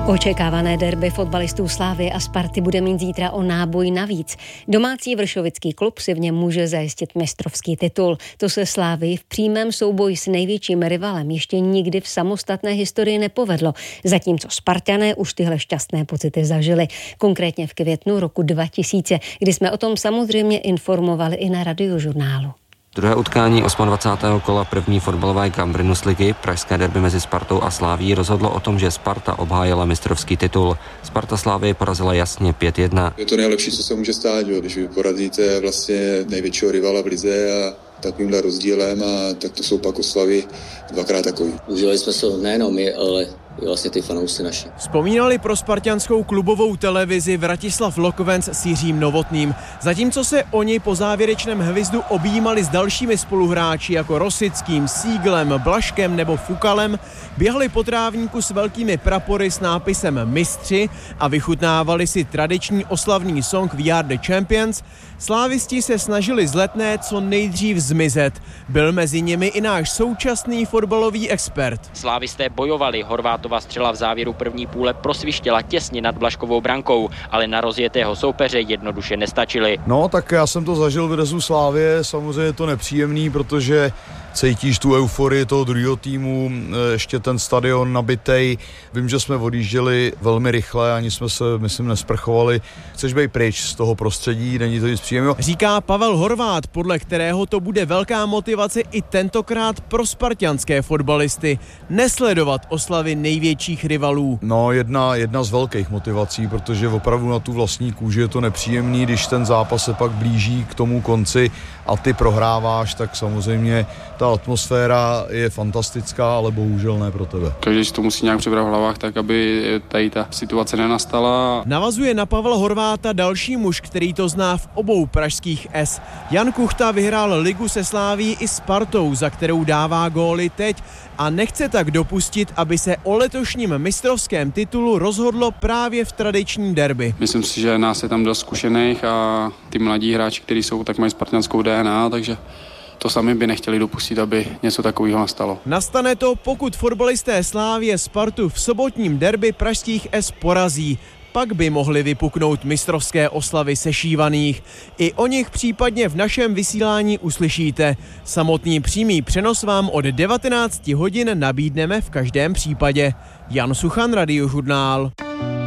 Očekávané derby fotbalistů Slávie a Sparty bude mít zítra o náboj navíc. Domácí vršovický klub si v něm může zajistit mistrovský titul. To se Slávii v přímém souboji s největším rivalem ještě nikdy v samostatné historii nepovedlo, zatímco Spartané už tyhle šťastné pocity zažili. Konkrétně v květnu roku 2000, kdy jsme o tom samozřejmě informovali i na Radiožurnálu. Druhé utkání 28. kola první fotbalové Gambrinus ligy, pražské derby mezi Spartou a Slavií, rozhodlo o tom, že Sparta obhájila mistrovský titul. Sparta Slavii porazila jasně 5-1. Je to nejlepší, co se může stát, jo, když vy porazíte vlastně největšího rivala v lize a takovýmhle rozdílem, a tak to jsou pak oslavy dvakrát takový. Užívali jsme se nejenom my, ale i vlastně ty fanoušci naši. Vzpomínali pro spartanskou klubovou televizi Vratislav Lokvenc s Jiřím Novotným. Zatímco se oni po závěrečném hvizdu objímali s dalšími spoluhráči jako Rosickým, Síglem, Blaškem nebo Fukalem, běhali po trávníku s velkými prapory s nápisem Mistři a vychutnávali si tradiční oslavný song We Are the Champions, slávisti se snažili z Letné co nejdřív zmizet. Byl mezi nimi i náš současný fotbalový expert. Slávisté bojovali, Horvátova střela v závěru první půle prosvištěla těsně nad Blaškovou brankou, ale na rozjetého soupeře jednoduše nestačili. No, tak já jsem to zažil v dresu Slávie, samozřejmě je to nepříjemný, protože cítíš tu euforii toho druhého týmu, ještě ten stadion nabitej. Vím, že jsme odjížděli velmi rychle, ani jsme se, myslím, nesprchovali. Chceš být pryč z toho prostředí, není to nic příjemného. Říká Pavel Horvát, podle kterého to bude velká motivace i tentokrát pro spartanské fotbalisty nesledovat oslavy největších rivalů. No, jedna z velkých motivací, protože opravdu na tu vlastní kůži je to nepříjemný, když ten zápas se pak blíží k tomu konci a ty prohráváš, tak samozřejmě ta atmosféra je fantastická, ale bohužel ne pro tebe. Každý si to musí nějak přebrat v hlavách, tak aby tady ta situace nenastala. Navazuje na Pavla Horváta další muž, který to zná v obou pražských S. Jan Kuchta vyhrál ligu se Slávií i Spartou, za kterou dává góly teď a nechce tak dopustit, aby se o letošním mistrovském titulu rozhodlo právě v tradiční derby. Myslím si, že nás je tam dost zkušených a ty mladí hráči, kteří jsou, tak mají spartanskou DNA, takže to sami by nechtěli dopustit, aby něco takového nastalo. Nastane to, pokud fotbalisté Slávie Spartu v sobotním derby pražských S porazí. Pak by mohly vypuknout mistrovské oslavy sešívaných. I o nich případně v našem vysílání uslyšíte. Samotný přímý přenos vám od 19 hodin nabídneme v každém případě. Jan Suchan, Radiožurnál.